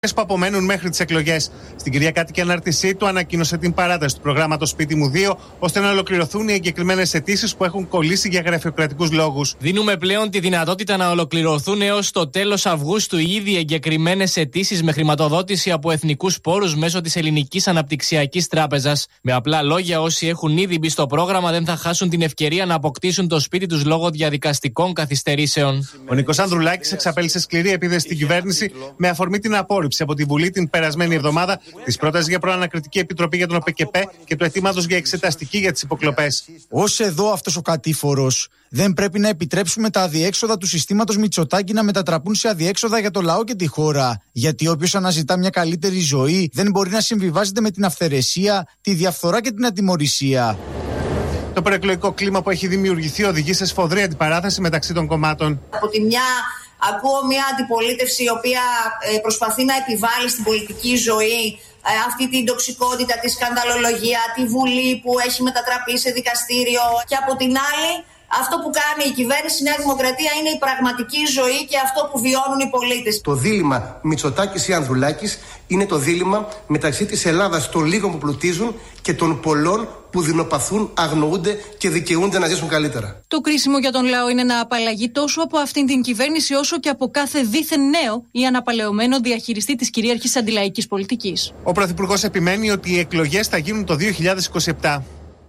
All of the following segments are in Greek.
που απομένουν μέχρι τις εκλογές. Στην κυριακάτικη ανάρτησή του ανακοίνωσε την παράταση του προγράμματος Σπίτι μου 2, ώστε να ολοκληρωθούν οι εγκεκριμένες αιτήσεις που έχουν κολλήσει για γραφειοκρατικούς λόγους. Δίνουμε πλέον τη δυνατότητα να ολοκληρωθούν έως το τέλος Αυγούστου οι ήδη εγκεκριμένες αιτήσεις με χρηματοδότηση από εθνικούς πόρους μέσω της Ελληνικής Αναπτυξιακής Τράπεζας. Με απλά λόγια, όσοι έχουν ήδη μπει στο πρόγραμμα δεν θα χάσουν την ευκαιρία να αποκτήσουν το σπίτι τους λόγω διαδικαστικών καθυστερήσεων. Ο Νίκος Ανδρουλάκης εξαπέλυσε σκληρή επίθεση στην κυβέρνηση με αφορμή την απόρριψη από τη Βουλή την περασμένη εβδομάδα της πρότασης για προανακριτική επιτροπή για τον ΟΠΕΚΕΠΕ και του αιτήματος για εξεταστική για τις υποκλοπές. Ως εδώ αυτός ο κατήφορος, δεν πρέπει να επιτρέψουμε τα αδιέξοδα του συστήματος Μητσοτάκη να μετατραπούν σε αδιέξοδα για το λαό και τη χώρα. Γιατί όποιος αναζητά μια καλύτερη ζωή δεν μπορεί να συμβιβάζεται με την αυθαιρεσία, τη διαφθορά και την ατιμωρησία. Το προεκλογικό κλίμα που έχει δημιουργηθεί οδηγεί σε σφοδρή αντιπαράθεση μεταξύ των κομμάτων. Από τη μια ακούω μια αντιπολίτευση η οποία προσπαθεί να επιβάλλει στην πολιτική ζωή αυτή την τοξικότητα, τη σκανδαλολογία, τη Βουλή που έχει μετατραπεί σε δικαστήριο, και από την άλλη αυτό που κάνει η κυβέρνηση Νέα Δημοκρατία είναι η πραγματική ζωή και αυτό που βιώνουν οι πολίτες. Το δίλημμα Μητσοτάκης ή Ανδρουλάκης είναι το δίλημμα μεταξύ της Ελλάδας των λίγων που πλουτίζουν και των πολλών που δεινοπαθούν, αγνοούνται και δικαιούνται να ζήσουν καλύτερα. Το κρίσιμο για τον λαό είναι να απαλλαγεί τόσο από αυτήν την κυβέρνηση όσο και από κάθε δίθεν νέο ή αναπαλαιωμένο διαχειριστή της κυρίαρχης αντιλαϊκής πολιτικής. Ο Πρωθυπουργός επιμένει ότι οι εκλογές θα γίνουν το 2027.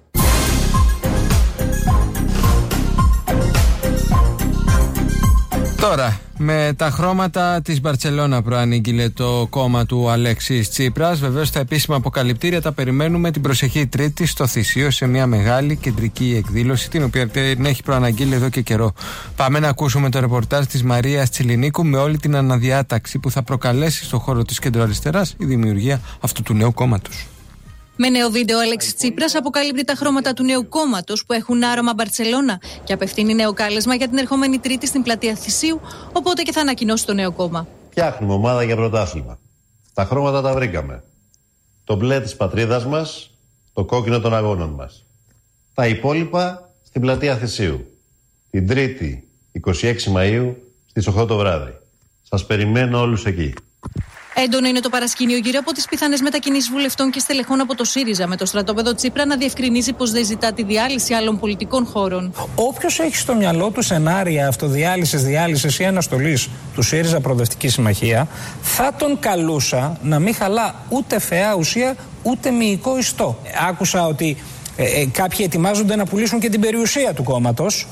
Τώρα, με τα χρώματα της Μπαρτσελώνα προανήγγειλε το κόμμα του Αλέξης Τσίπρας. Βεβαίως τα επίσημα αποκαλυπτήρια τα περιμένουμε την προσεχή Τρίτη στο Θησίο σε μια μεγάλη κεντρική εκδήλωση, την οποία την έχει προαναγγείλει εδώ και καιρό. Πάμε να ακούσουμε το ρεπορτάζ της Μαρίας Τσιλινίκου με όλη την αναδιάταξη που θα προκαλέσει στον χώρο της κεντροαριστεράς η δημιουργία αυτού του νέου κόμματος. Με νέο βίντεο, ο Αλέξης Τσίπρας αποκαλύπτει τα χρώματα του νέου κόμματος που έχουν άρωμα Μπαρτσελώνα και απευθύνει νέο κάλεσμα για την ερχόμενη Τρίτη στην πλατεία Θησίου, οπότε και θα ανακοινώσει το νέο κόμμα. Φτιάχνουμε ομάδα για πρωτάθλημα. Τα χρώματα τα βρήκαμε. Το μπλε της πατρίδας μας, το κόκκινο των αγώνων μας. Τα υπόλοιπα στην πλατεία Θησίου. Την Τρίτη, 26 Μαΐου, στις 8 το βράδυ. Σας περιμένω όλους εκεί. Έντονο είναι το παρασκήνιο γύρω από τις πιθανές μετακινήσεις βουλευτών και στελεχών από το ΣΥΡΙΖΑ, με το στρατόπεδο Τσίπρα να διευκρινίζει πως δεν ζητά τη διάλυση άλλων πολιτικών χώρων. Όποιος έχει στο μυαλό του σενάρια αυτοδιάλυσης, διάλυσης ή αναστολής του ΣΥΡΙΖΑ Προοδευτική Συμμαχία, θα τον καλούσα να μην χαλά ούτε φαιά ουσία ούτε μυϊκό ιστό. Άκουσα ότι κάποιοι ετοιμάζονται να πουλήσουν και την περιουσία του κόμματος.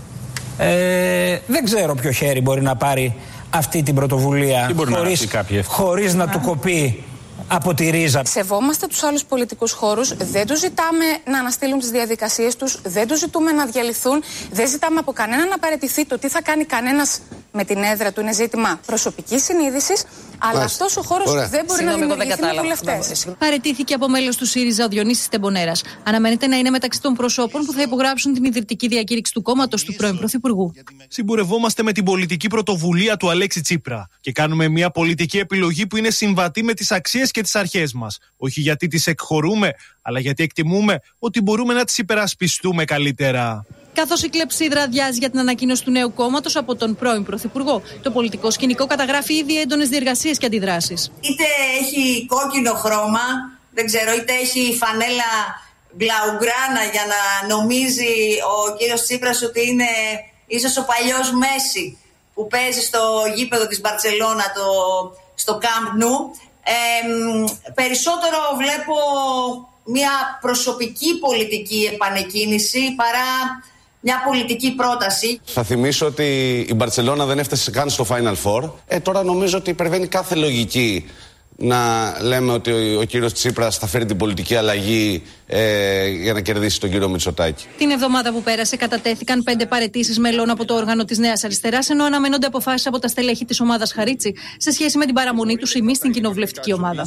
Δεν ξέρω ποιο χέρι μπορεί να πάρει αυτή την πρωτοβουλία χωρίς να του κοπεί από τη ρίζα. Σεβόμαστε τους άλλους πολιτικούς χώρους, δεν τους ζητάμε να αναστείλουν τις διαδικασίες τους, δεν τους ζητούμε να διαλυθούν, δεν ζητάμε από κανέναν να παραιτηθεί. Το τι θα κάνει κανένας με την έδρα του είναι ζήτημα προσωπικής συνείδησης, αλλά αυτός ο χώρος δεν μπορεί να δημιουργηθεί με βουλευτές. Παραιτήθηκε από μέλος του ΣΥΡΙΖΑ ο Διονύσης Τεμπονέρας. Αναμένεται να είναι μεταξύ των προσώπων που θα υπογράψουν την ιδρυτική διακήρυξη του κόμματος του πρώην Πρωθυπουργού. Συμπορευόμαστε με την πολιτική πρωτοβουλία του Αλέξη Τσίπρα και κάνουμε μια πολιτική επιλογή που είναι συμβατή με τις αξίες και τις αρχές μας. Όχι γιατί τις εκχωρούμε, αλλά γιατί εκτιμούμε ότι μπορούμε να τις υπερασπιστούμε καλύτερα. Καθώς η κλεψίδρα αδειάζει για την ανακοίνωση του νέου κόμματος από τον πρώην Πρωθυπουργό, το πολιτικό σκηνικό καταγράφει ήδη έντονες διεργασίες και αντιδράσεις. Είτε έχει κόκκινο χρώμα, δεν ξέρω, είτε έχει φανέλα μπλαουγκράνα για να νομίζει ο κύριος Τσίπρας ότι είναι ίσως ο παλιός Μέση που παίζει στο γήπεδο της Μπαρτσελώνα, στο Camp Nou. Περισσότερο βλέπω μια προσωπική πολιτική επανεκκίνηση παρά μια πολιτική πρόταση. Θα θυμίσω ότι η Μπαρτσελώνα δεν έφτασε καν στο Final Four. Τώρα νομίζω ότι υπερβαίνει κάθε λογική να λέμε ότι ο κύριος Τσίπρας θα φέρει την πολιτική αλλαγή για να κερδίσει τον κύριο Μητσοτάκη. Την εβδομάδα που πέρασε κατατέθηκαν 5 παραιτήσεις μελών από το όργανο της Νέας Αριστεράς, ενώ αναμένονται αποφάσεις από τα στελέχη της ομάδας Χαρίτσι σε σχέση με την παραμονή τους ή μη στην κοινοβουλευτική ομάδα.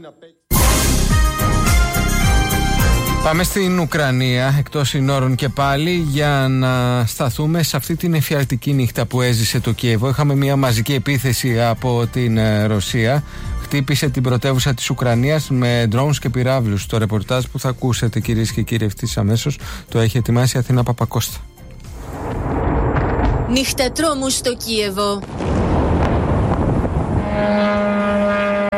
Πάμε στην Ουκρανία, εκτός συνόρων και πάλι, για να σταθούμε σε αυτή την εφιαλτική νύχτα που έζησε το Κίεβο. Είχαμε μια μαζική επίθεση από την Ρωσία. Χτύπησε την πρωτεύουσα της Ουκρανίας με drones και πυράβλους. Το ρεπορτάζ που θα ακούσετε, κυρίες και κύριοι, ευθύς αμέσως το έχει ετοιμάσει η Αθήνα Παπακώστα. Νύχτα τρόμου στο Κίεβο.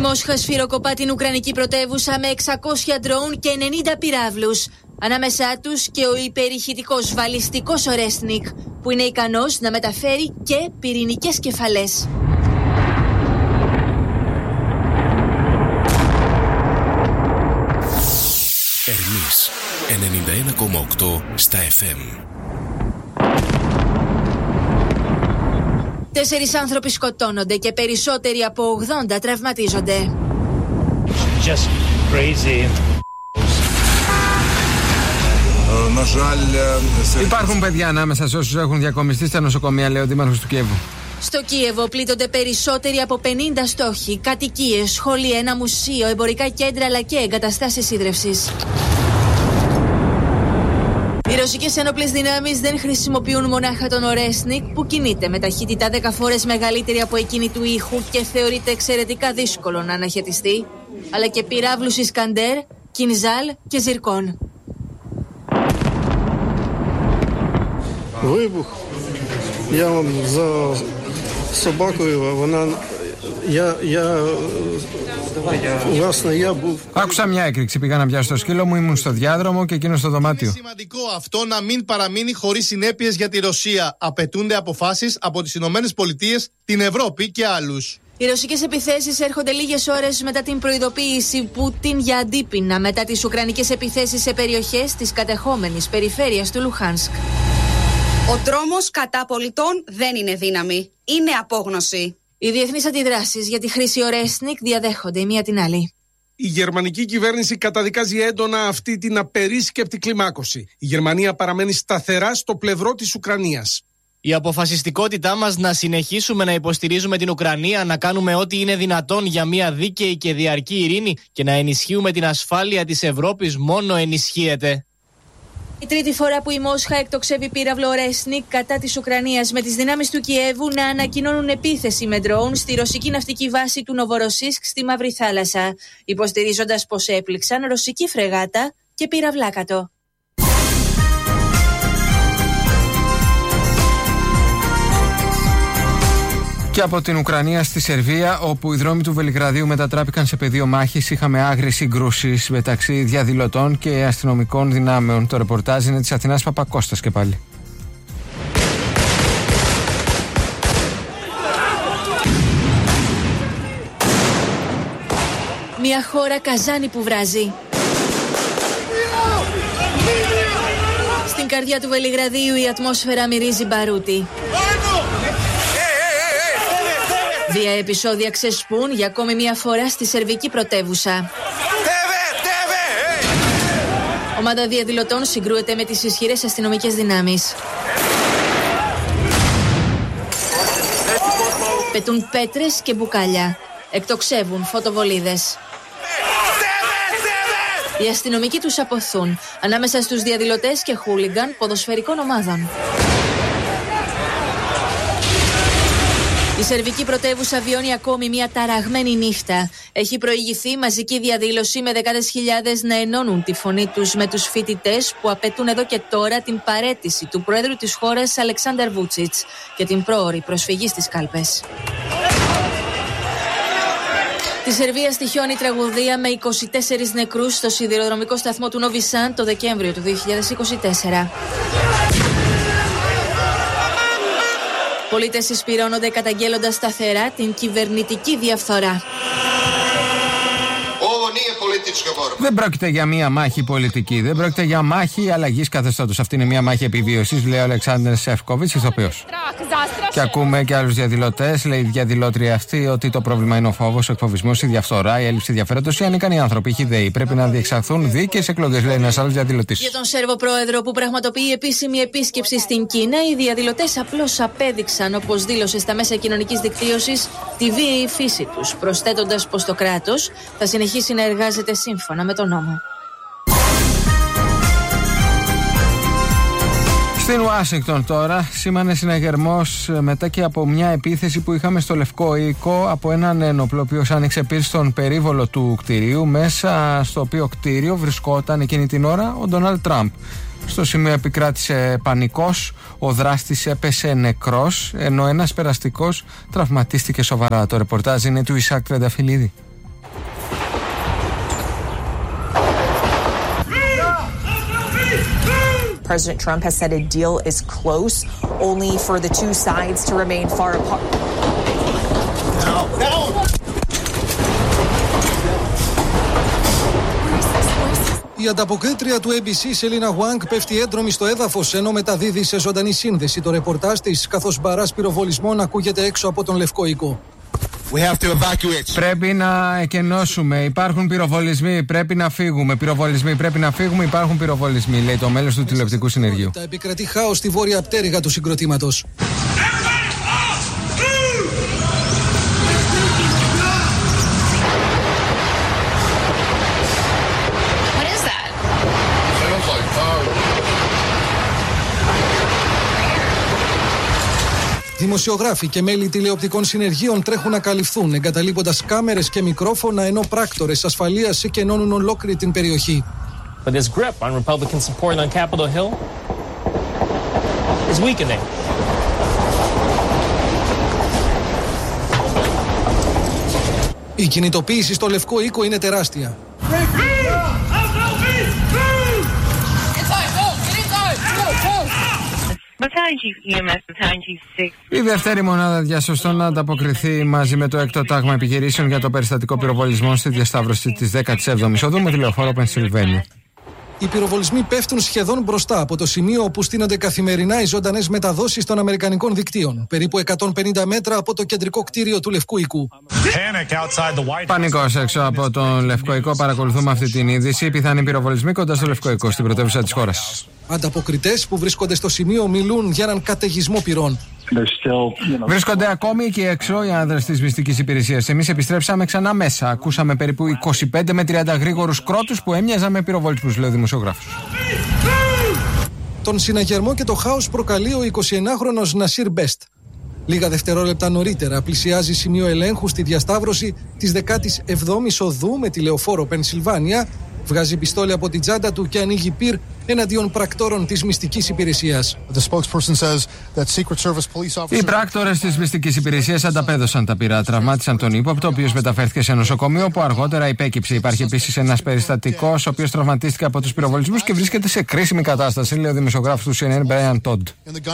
Η Μόσχα σφυροκοπά την Ουκρανική πρωτεύουσα με 600 ντρόουν και 90 πυράβλους. Ανάμεσά τους και ο υπερηχητικός βαλιστικός Ορέσνικ, που είναι ικανός να μεταφέρει και πυρηνικές κεφαλές. Ερμής 91,8 στα FM. 4 άνθρωποι σκοτώνονται και περισσότεροι από 80 τραυματίζονται. Just crazy. Υπάρχουν παιδιά ανάμεσα σε όσους έχουν διακομιστεί στα νοσοκομεία, λέει ο Δήμαρχος του Κιέβου. Στο Κίεβο πλήττονται περισσότεροι από 50 στόχοι, κατοικίες, σχολεία, ένα μουσείο, εμπορικά κέντρα αλλά και εγκαταστάσεις ίδρευσης. Οι ρωσικές ένοπλες δυνάμεις δεν χρησιμοποιούν μονάχα τον Ορέσνικ, που κινείται με ταχύτητα 10 φορές μεγαλύτερη από εκείνη του ήχου και θεωρείται εξαιρετικά δύσκολο να αναχαιτιστεί, αλλά και πυράβλους Ισκαντέρ, Κινζάλ και Ζιρκόν. Вибух. Я вам за собакою, вона Άκουσα μια έκρηξη, πήγα να πιάσω το σκύλο μου, ήμουν στο διάδρομο και εκείνο στο δωμάτιο. Είναι σημαντικό αυτό να μην παραμείνει χωρίς συνέπειες για τη Ρωσία. Απαιτούνται αποφάσεις από τις Ηνωμένες Πολιτείες, την Ευρώπη και άλλους. Οι ρωσικές επιθέσεις έρχονται λίγες ώρες μετά την προειδοποίηση Πούτιν για αντίπεινα μετά τις ουκρανικές επιθέσεις σε περιοχές της κατεχόμενης περιφέρειας του Λουχάνσκ. Ο τρόμος κατά πολιτών δεν είναι δύναμη, είναι απόγνωση. Οι διεθνείς αντιδράσεις για τη χρήση Ορέσνικ διαδέχονται η μία την άλλη. Η γερμανική κυβέρνηση καταδικάζει έντονα αυτή την απερίσκεπτη κλιμάκωση. Η Γερμανία παραμένει σταθερά στο πλευρό της Ουκρανίας. Η αποφασιστικότητά μας να συνεχίσουμε να υποστηρίζουμε την Ουκρανία, να κάνουμε ό,τι είναι δυνατόν για μια δίκαιη και διαρκή ειρήνη και να ενισχύουμε την ασφάλεια της Ευρώπης μόνο ενισχύεται. Η τρίτη φορά που η Μόσχα εκτοξεύει πύραυλο Ορέσνικ κατά της Ουκρανίας, με τις δυνάμεις του Κιέβου να ανακοινώνουν επίθεση με ντρόουν στη ρωσική ναυτική βάση του Νοβοροσίσκ στη Μαύρη Θάλασσα, υποστηρίζοντας πως έπληξαν ρωσική φρεγάτα και πυραυλάκατο. Και από την Ουκρανία στη Σερβία, όπου οι δρόμοι του Βελιγραδίου μετατράπηκαν σε πεδίο μάχης, είχαμε άγριες συγκρούσεις μεταξύ διαδηλωτών και αστυνομικών δυνάμεων. Το ρεπορτάζ είναι της Αθηνάς Παπακώστας και πάλι. Μια χώρα Καζάνι που βράζει. Στην καρδιά του Βελιγραδίου η ατμόσφαιρα μυρίζει μπαρούτι. Δύο επεισόδια ξεσπούν για ακόμη μια φορά στη σερβική πρωτεύουσα. Ομάδα διαδηλωτών συγκρούεται με τις ισχυρές αστυνομικές δυνάμεις. Πετούν πέτρες και μπουκάλια. Εκτοξεύουν φωτοβολίδες. Οι αστυνομικοί τους αποθούν ανάμεσα στους διαδηλωτές και χούλιγκαν ποδοσφαιρικών ομάδων. Η σερβική πρωτεύουσα βιώνει ακόμη μια ταραγμένη νύχτα. Έχει προηγηθεί μαζική διαδήλωση με δεκάδες χιλιάδες να ενώνουν τη φωνή τους με τους φοιτητές που απαιτούν εδώ και τώρα την παραίτηση του πρόεδρου της χώρας Αλεξάντερ Βούτσιτς και την πρόωρη προσφυγή στις κάλπες. Τη Σερβία στοιχιώνει τραγωδία με 24 νεκρούς στο σιδηροδρομικό σταθμό του Νόβι Σαντ το Δεκέμβριο του 2024. Πολίτες συσπυρώνονται καταγγέλλοντας σταθερά την κυβερνητική διαφθορά. Δεν πρόκειται για μία μάχη πολιτική, δεν πρόκειται για μάχη αλλαγής καθεστώτος. Αυτή είναι μία μάχη επιβίωσης, λέει ο Αλεξάνδρ Σεφκόβιτς, ηθοποιός. Και ακούμε και άλλους διαδηλωτές, λέει η διαδηλώτρια αυτή, ότι το πρόβλημα είναι ο φόβος, ο εκφοβισμός, η διαφθορά, η έλλειψη ενδιαφέροντος, οι ανίκανοι άνθρωποι, οι χυδαίοι. Πρέπει να διεξαχθούν δίκαιες εκλογές, λέει ένας άλλος διαδηλωτής. Για τον Σέρβο πρόεδρο που πραγματοποιεί επίσημη επίσκεψη στην Κίνα, οι διαδηλωτές απλώς απέδειξαν, όπως δήλωσε στα μέσα κοινωνικής δικτύωσης, τη βίαιη φύση τους, προσθέτοντας πως το κράτος θα συνεχίσει να εργάζεται σύμφωνα με τον νόμο. Στην Ουάσιγκτον τώρα σήμανε συναγερμός μετά και από μια επίθεση που είχαμε στο Λευκό Οίκο από έναν ένοπλο ο οποίος άνοιξε πυρ στον περίβολο του κτηρίου, μέσα στο οποίο κτίριο βρισκόταν εκείνη την ώρα ο Ντόναλντ Τραμπ. Στο σημείο επικράτησε πανικός, ο δράστης έπεσε νεκρός, ενώ ένας περαστικός τραυματίστηκε σοβαρά. Το ρεπορτάζ είναι του Ισάκ Τρενταφυλλίδη. President Trump has said a deal is close, only for the two sides to remain far apart. Η ανταποκρίτρια του ABC, Σελίνα Γουάνγκ, πέφτει έντρομη στο έδαφος ενώ μεταδίδει σε ζωντανή σύνδεση το ρεπορτάζ της, καθώς μπαράς πυροβολισμών ακούγεται έξω από τον Λευκό Οίκο. Πρέπει να εκενώσουμε. Υπάρχουν πυροβολισμοί. Πρέπει να φύγουμε. Πυροβολισμοί. Πρέπει να φύγουμε. Υπάρχουν πυροβολισμοί, λέει το μέλος του τηλεοπτικού συνεργείου. Επικρατεί χάος στη βόρεια πτέρυγα του συγκροτήματος. Δημοσιογράφοι και μέλη τηλεοπτικών συνεργείων τρέχουν να καλυφθούν, εγκαταλείποντας κάμερες και μικρόφωνα, ενώ πράκτορες ασφαλείας εκενώνουν ολόκληρη την περιοχή. But his grip on Republican support on Capitol Hill is weakening. Η κινητοποίηση στο Λευκό Οίκο είναι τεράστια. Η δεύτερη μονάδα διασωστών να ανταποκριθεί μαζί με το έκτο τάγμα επιχειρήσεων για το περιστατικό πυροβολισμών στη διασταύρωση της 17ης οδού με τηλεοφόρο Πενσιλβένια. Οι πυροβολισμοί πέφτουν σχεδόν μπροστά από το σημείο όπου στείνονται καθημερινά οι ζωντανές μεταδόσεις των αμερικανικών δικτύων, περίπου 150 μέτρα από το κεντρικό κτίριο του Λευκού Οίκου. Πανικός έξω από τον Λευκό Οίκο. Παρακολουθούμε αυτή την είδηση. Πιθανή πυροβολισμοί κοντά στο Λευκό Οίκο, στην πρωτεύουσα της χώρας. Ανταποκριτές που βρίσκονται στο σημείο μιλούν για έναν καταιγισμό πυρών. Βρίσκονται ακόμη εκεί έξω οι άνδρες της μυστικής υπηρεσίας. Εμείς επιστρέψαμε ξανά μέσα. Ακούσαμε περίπου 25 με 30 γρήγορους κρότους που έμοιαζαν με πυροβολισμούς, λέει ο δημοσιογράφος. Τον συναγερμό και το χάος προκαλεί ο 21χρονος Νασίρ Μπέστ. Λίγα δευτερόλεπτα νωρίτερα πλησιάζει σημείο ελέγχου στη διασταύρωση της 17ης οδού με τηλεοφόρο Πενσιλβάνια, βγάζει πιστόλι από την τσάντα του και ανοίγει πυρ εναντίον πρακτόρων της μυστικής υπηρεσίας. Οι πράκτορες της μυστικής υπηρεσίας ανταπέδωσαν τα πυρά, τραυμάτισαν τον ύποπτο, ο οποίος μεταφέρθηκε σε νοσοκομείο που αργότερα υπέκυψε. Υπάρχει επίσης ένας περιστατικός, ο οποίος τραυματίστηκε από τους πυροβολισμούς και βρίσκεται σε κρίσιμη κατάσταση, λέει ο δημοσιογράφος του CNN, Brian Todd.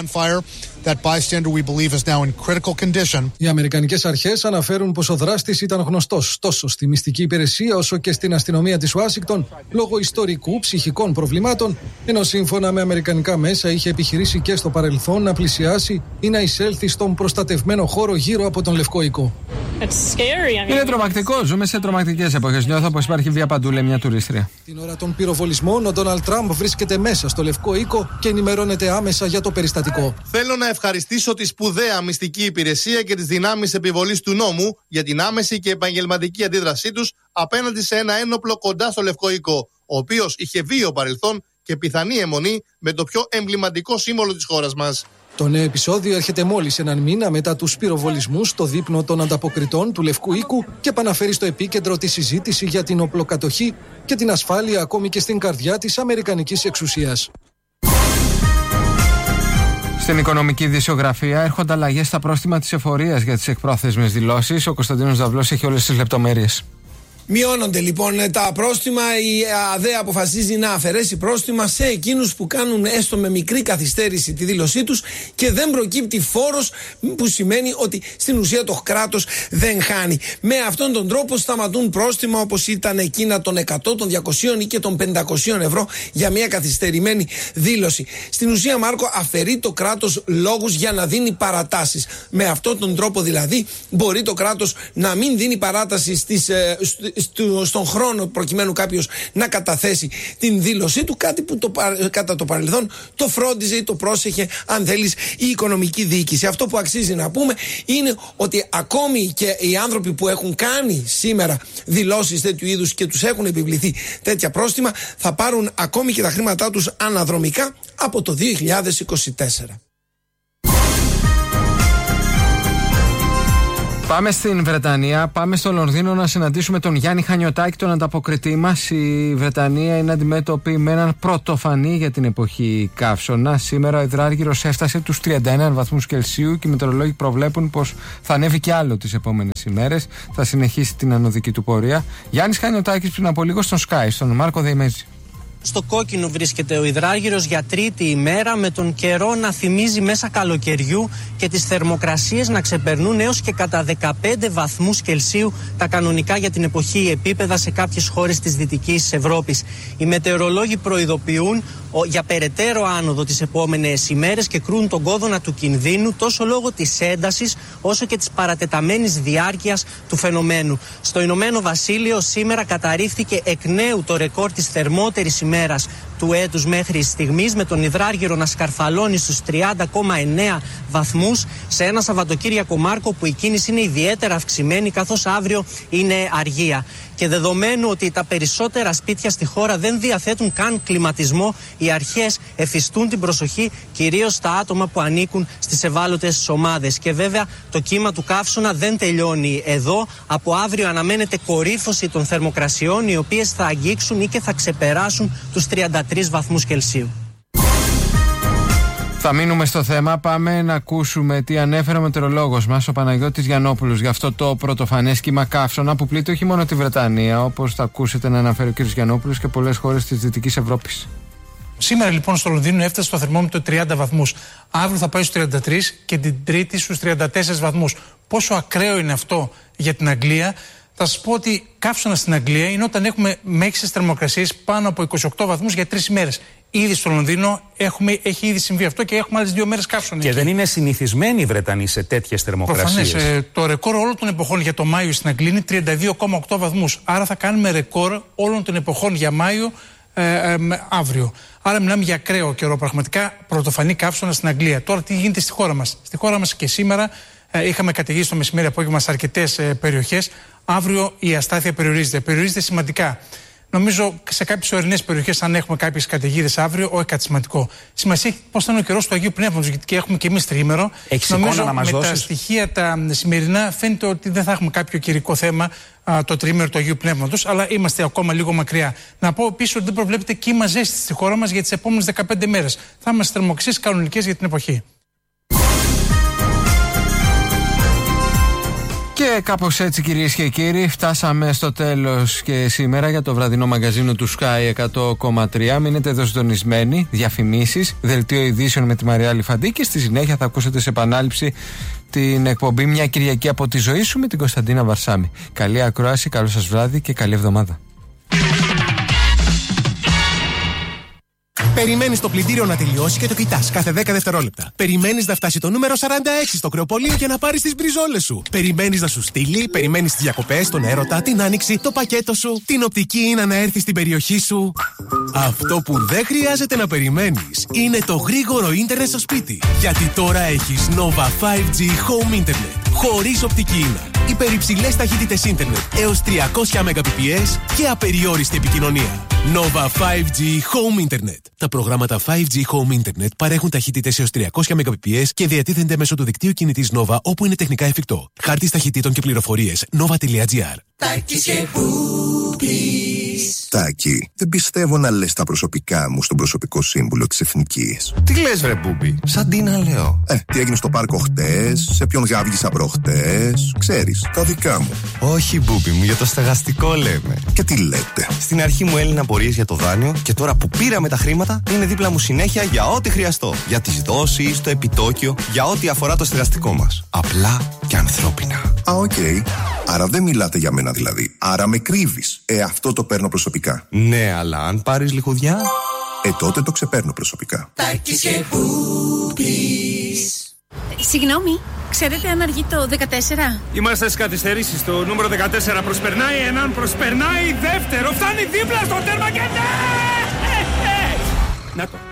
Οι αμερικανικές αρχές αναφέρουν πως ο δράστης ήταν γνωστός τόσο στη μυστική υπηρεσία όσο και στην αστυνομία της Ουάσιγκτον λόγω ιστορικού ψυχικών προβλημάτων, ενώ σύμφωνα με αμερικανικά μέσα είχε επιχειρήσει και στο παρελθόν να πλησιάσει ή να εισέλθει στον προστατευμένο χώρο γύρω από τον Λευκό Οίκο. Είναι τρομακτικό. Ζούμε σε τρομακτικές εποχές. Νιώθω πως υπάρχει βία παντού, λέει μια τουρίστρια. Την ώρα των πυροβολισμών, ο Ντόναλντ Τραμπ βρίσκεται μέσα στο Λευκό Οίκο και ενημερώνεται άμεσα για το περιστατικό. Θέλω να ευχαριστήσω τη σπουδαία μυστική υπηρεσία και τις δυνάμεις επιβολής του νόμου για την άμεση και επαγγελματική αντίδρασή τους απέναντι σε ένα ένοπλο κοντά στο Λευκό Οίκο, ο οποίος είχε βίαιο παρελθόν και πιθανή αιμονή με το πιο εμβληματικό σύμβολο της χώρας μας. Το νέο επεισόδιο έρχεται μόλις έναν μήνα μετά τους πυροβολισμούς στο δείπνο των ανταποκριτών του Λευκού Οίκου και επαναφέρει στο επίκεντρο τη συζήτηση για την οπλοκατοχή και την ασφάλεια ακόμη και στην καρδιά της αμερικανικής εξουσίας. Στην οικονομική ειδησιογραφία έρχονται αλλαγές στα πρόστιμα της εφορίας για τις εκπρόθεσμες δηλώσεις. Ο Κωνσταντίνος Δαυλός έχει όλες τις λεπτομέρειες. Μειώνονται λοιπόν τα πρόστιμα, η ΑΔΕ αποφασίζει να αφαιρέσει πρόστιμα σε εκείνους που κάνουν έστω με μικρή καθυστέρηση τη δήλωσή τους και δεν προκύπτει φόρος, που σημαίνει ότι στην ουσία το κράτος δεν χάνει. Με αυτόν τον τρόπο σταματούν πρόστιμα όπως ήταν εκείνα των 100, των 200 ή και των 500 ευρώ για μια καθυστερημένη δήλωση. Στην ουσία, Μάρκο, αφαιρεί το κράτος λόγους για να δίνει παρατάσεις. Με αυτόν τον τρόπο δηλαδή μπορεί το κράτος να μην δίνει παράταση στον χρόνο προκειμένου κάποιος να καταθέσει την δήλωσή του, κάτι που κατά το παρελθόν το φρόντιζε ή το πρόσεχε, αν θέλεις, η οικονομική διοίκηση. Αυτό που αξίζει να πούμε είναι ότι ακόμη και οι άνθρωποι που έχουν κάνει σήμερα δηλώσεις τέτοιου είδους και τους έχουν επιβληθεί τέτοια πρόστιμα θα πάρουν ακόμη και τα χρήματά τους αναδρομικά από το 2024. Πάμε στην Βρετανία, πάμε στο Λονδίνο να συναντήσουμε τον Γιάννη Χανιωτάκη, τον ανταποκριτή μας. Η Βρετανία είναι αντιμέτωπη με έναν πρωτοφανή για την εποχή καύσωνα. Σήμερα ο υδράργυρος έφτασε τους 31 βαθμούς Κελσίου και οι μετεωρολόγοι προβλέπουν πως θα ανέβει και άλλο τις επόμενες ημέρες. Θα συνεχίσει την ανωδική του πορεία. Γιάννης Χανιωτάκης πριν από λίγο στον Sky, στον Μάρκο Δεϊμέζη. Στο κόκκινο βρίσκεται ο υδράργυρος για τρίτη ημέρα, με τον καιρό να θυμίζει μέσα καλοκαιριού και τις θερμοκρασίες να ξεπερνούν έως και κατά 15 βαθμούς Κελσίου τα κανονικά για την εποχή επίπεδα σε κάποιες χώρες της Δυτικής Ευρώπης. Οι μετεωρολόγοι προειδοποιούν για περαιτέρω άνοδο τις επόμενες ημέρες και κρούν τον κόδωνα του κινδύνου τόσο λόγω της έντασης όσο και της παρατεταμένης διάρκειας του φαινομένου. Στο Ηνωμένο Βασίλειο σήμερα καταρρίφθηκε εκ νέου το ρεκόρ της θερμότερης ημέρας του έτους μέχρι στιγμής, με τον υδράργυρο να σκαρφαλώνει στους 30,9 βαθμούς σε ένα Σαββατοκύριακο, Μάρκο, που η κίνηση είναι ιδιαίτερα αυξημένη, καθώς αύριο είναι αργία. Και δεδομένου ότι τα περισσότερα σπίτια στη χώρα δεν διαθέτουν καν κλιματισμό, οι αρχές εφιστούν την προσοχή κυρίως στα άτομα που ανήκουν στις ευάλωτες ομάδες. Και βέβαια το κύμα του καύσωνα δεν τελειώνει εδώ. Από αύριο αναμένεται κορύφωση των θερμοκρασιών, οι οποίες θα αγγίξουν ή και θα ξεπεράσουν τους 33 βαθμούς Κελσίου. Θα μείνουμε στο θέμα. Πάμε να ακούσουμε τι ανέφερε ο μετεωρολόγος μας, ο Παναγιώτης Γιαννόπουλος, για αυτό το πρωτοφανές κύμα καύσωνα που πλήττει όχι μόνο τη Βρετανία, όπως θα ακούσετε να αναφέρει ο κ. Γιαννόπουλος, και πολλές χώρες της Δυτικής Ευρώπης. Σήμερα λοιπόν στο Λονδίνο έφτασε το θερμόμετρο 30 βαθμούς. Αύριο θα πάει στους 33 και την Τρίτη στους 34 βαθμούς. Πόσο ακραίο είναι αυτό για την Αγγλία? Θα σας πω ότι καύσωνα στην Αγγλία είναι όταν έχουμε μέγιστες θερμοκρασίες πάνω από 28 βαθμούς για 3 ημέρες. Ήδη στο Λονδίνο έχει ήδη συμβεί αυτό και έχουμε άλλες 2 μέρες καύσωνα. Και δεν είναι συνηθισμένοι οι Βρετανοί σε τέτοιες θερμοκρασίες. Προφανές. Το ρεκόρ όλων των εποχών για το Μάιο στην Αγγλία είναι 32,8 βαθμούς. Άρα θα κάνουμε ρεκόρ όλων των εποχών για Μάιο αύριο. Άρα μιλάμε για ακραίο καιρό, πραγματικά πρωτοφανή καύσωνα στην Αγγλία. Τώρα τι γίνεται στη χώρα μας? Στη χώρα μας και σήμερα είχαμε καταιγίσει το μεσημέρι απόγευμα σε αρκετές περιοχές. Αύριο η αστάθεια περιορίζεται σημαντικά. Νομίζω σε κάποιες ορεινές περιοχές, αν έχουμε κάποιες καταιγίδες αύριο, όχι κάτι σημαντικό. Σημασία έχει πώς θα είναι ο καιρός του Αγίου Πνεύματος, γιατί και έχουμε και εμείς τριήμερο. Έχεις εικόνα να μας δώσεις? Τα στοιχεία τα σημερινά φαίνεται ότι δεν θα έχουμε κάποιο καιρικό θέμα το τριήμερο του Αγίου Πνεύματος, αλλά είμαστε ακόμα λίγο μακριά. Να πω επίσης ότι δεν προβλέπεται κύμα ζέστη στη χώρα μας για τις επόμενες 15 μέρες. Θα είμαστε θερμοκρασίες κανονικές για την εποχή. Και κάπως έτσι, κυρίες και κύριοι, φτάσαμε στο τέλος και σήμερα για το βραδινό μαγκαζίνο του Sky 100,3. Μείνετε εδώ συντονισμένοι, διαφημίσεις, δελτίο ειδήσεων με τη Μαρία Λιφαντή και στη συνέχεια θα ακούσετε σε επανάληψη την εκπομπή «Μια Κυριακή από τη ζωή σου» με την Κωνσταντίνα Βαρσάμη. Καλή ακρόαση, καλό σας βράδυ και καλή εβδομάδα. Περιμένεις το πλυντήριο να τελειώσει και το κοιτάς κάθε 10 δευτερόλεπτα. Περιμένεις να φτάσει το νούμερο 46 στο κρεοπολείο για να πάρεις τις μπριζόλες σου. Περιμένεις να σου στείλει, περιμένεις τις διακοπές, τον έρωτα, την άνοιξη, το πακέτο σου, την οπτική ίνα να έρθει στην περιοχή σου. Αυτό που δεν χρειάζεται να περιμένεις είναι το γρήγορο ίντερνετ στο σπίτι. Γιατί τώρα έχεις Nova 5G Home Internet. Χωρίς οπτική ίνα. Υπερυψηλές ταχύτητες ίντερνετ έως 300 Mbps και απεριόριστη επικοινωνία. Nova 5G Home Internet. Τα προγράμματα 5G Home Internet παρέχουν ταχύτητες έως 300 Mbps και διατίθενται μέσω του δικτύου κινητής Nova όπου είναι τεχνικά εφικτό. Χάρτης ταχυτήτων και πληροφορίες nova.gr. Τάκης και Μπούπης. Τάκη, δεν πιστεύω να λες τα προσωπικά μου στον προσωπικό σύμβουλο της Εθνικής. Τι λες βρε Μπούπη, σαν τι να λέω. Τι έγινε στο πάρκο χτες, σε ποιον γάβγισα προχτές, ξέρεις, τα δικά μου. Όχι Μπούπη μου, για το στεγαστικό λέμε. Και τι λέτε? Στην αρχή μου έλυναν απορίες για το δάνειο και τώρα που πήραμε τα χρήματα είναι δίπλα μου συνέχεια για ό,τι χρειαστώ. Για τις δόσεις, το επιτόκιο, για ό,τι αφορά το στεγαστικό μας. Απλά και ανθρώπινα. Οκ. Άρα δεν μιλάτε για μένα δηλαδή. Άρα με κρύβεις. Αυτό το παίρνω προσωπικά. Ναι, αλλά αν πάρεις λιχουδιά. Τότε το ξεπαίρνω προσωπικά. Τάκης και Μπούπης. Συγγνώμη, ξέρετε αν αργεί το 14? Είμαστε στις καθυστερήσεις. Το νούμερο 14 προσπερνάει έναν, προσπερνάει δεύτερο. Φτάνει δίπλα στο τέρμα και ναι! Να το.